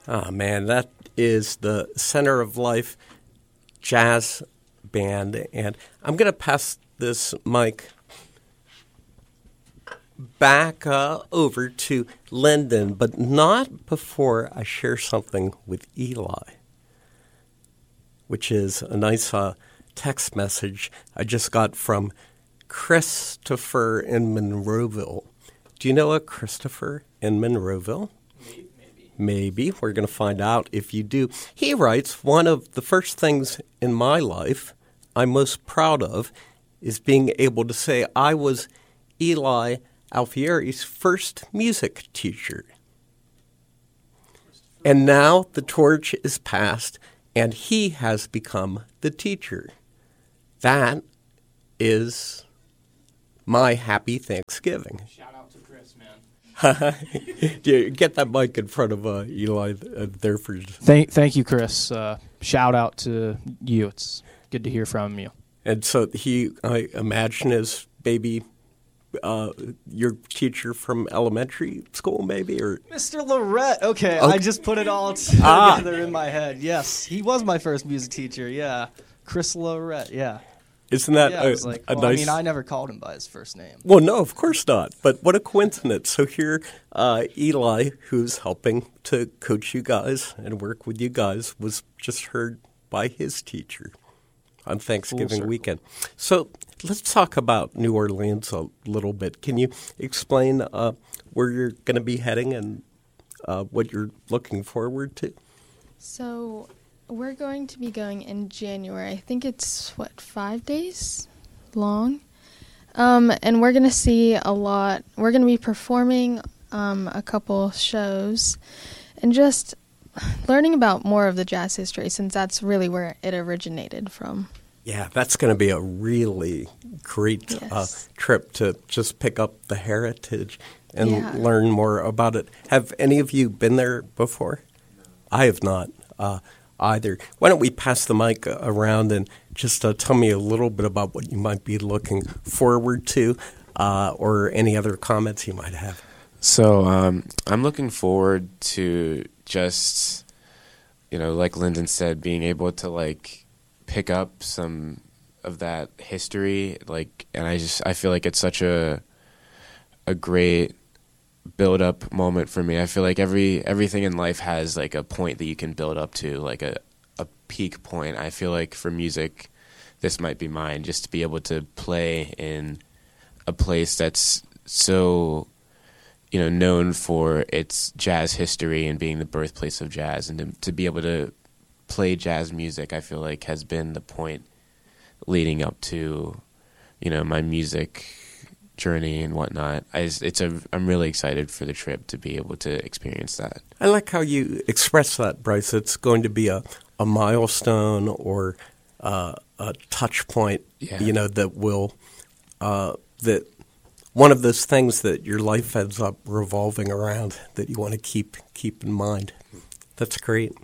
Oh, man, that is the Center of Life Jazz Band. And I'm going to pass this mic back over to Lyndon, but not before I share something with Eli, which is a nice text message I just got from Christopher in Monroeville. Do you know a Christopher in Monroeville? Maybe. We're going to find out if you do. He writes, one of the first things in my life I'm most proud of is being able to say I was Eli Alfieri's first music teacher. And now the torch is passed, and he has become the teacher. That is my happy Thanksgiving. Shout out to Chris, man. Get that mic in front of Eli there for. Thank you, Chris. Shout out to you. It's good to hear from you. And so he, I imagine, is maybe your teacher from elementary school, maybe, or Mr. Lorette. Okay, I just put it all together in my head. Yes, he was my first music teacher. Yeah, Chris Lorette. Yeah. Isn't that a nice... I mean, I never called him by his first name. Well, no, of course not. But what a coincidence. So here, Eli, who's helping to coach you guys and work with you guys, was just heard by his teacher on Thanksgiving weekend. So let's talk about New Orleans a little bit. Can you explain where you're going to be heading and what you're looking forward to? So we're going to be going in January. I think it's, 5 days long? And we're going to see a lot. We're going to be performing a couple shows and just learning about more of the jazz history, since that's really where it originated from. Yeah, that's going to be a really great trip to just pick up the heritage and learn more about it. Have any of you been there before? No. I have not either. Why don't we pass the mic around and just tell me a little bit about what you might be looking forward to or any other comments you might have. So I'm looking forward to just, like Lyndon said, being able to pick up some of that history, and I feel like it's such a great build-up moment for me. I feel like everything in life has a point that you can build up to, a peak point. I feel like for music, this might be mine, just to be able to play in a place that's so known for its jazz history and being the birthplace of jazz, and to be able to play jazz music, I feel like has been the point leading up to, my music journey and whatnot. I'm really excited for the trip to be able to experience that. I like how you express that, Bryce. It's going to be a milestone or a touch point, that will that one of those things that your life ends up revolving around that you want to keep in mind. That's great.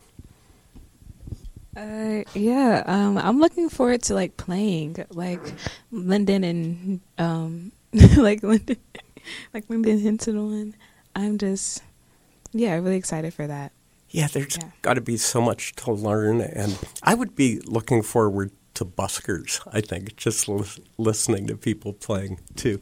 I'm looking forward to playing Lyndon and Lyndon hinted on. I'm just really excited for that. Yeah, there's got to be so much to learn, and I would be looking forward to buskers, I think, just listening to people playing too.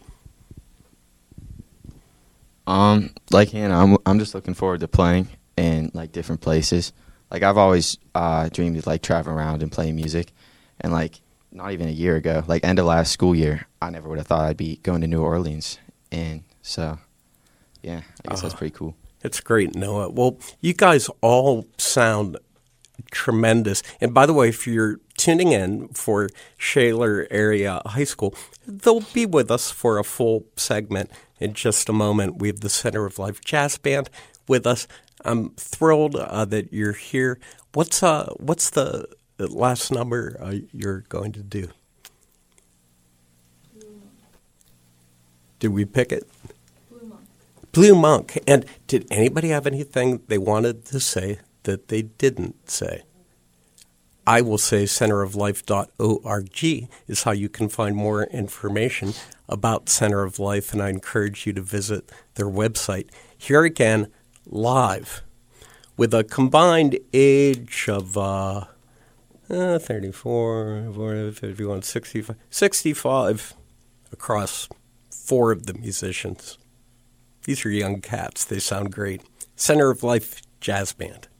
Hannah, I'm just looking forward to playing in different places. I've always dreamed of traveling around and playing music, and not even a year ago, end of last school year, I never would have thought I'd be going to New Orleans, and so I guess that's pretty cool. It's great, Noah. Well, you guys all sound tremendous. And by the way, if you're tuning in for Shaler Area High School, they'll be with us for a full segment in just a moment. We have the Center of Life Jazz Band with us. I'm thrilled that you're here. What's the last number you're going to do? Did we pick it? Blue Monk. And did anybody have anything they wanted to say that they didn't say? I will say centeroflife.org is how you can find more information about Center of Life, and I encourage you to visit their website. Here again, live with a combined age of 34, 40, 51, 65 across 4 of the musicians. These are young cats. They sound great. Center of Life Jazz Band.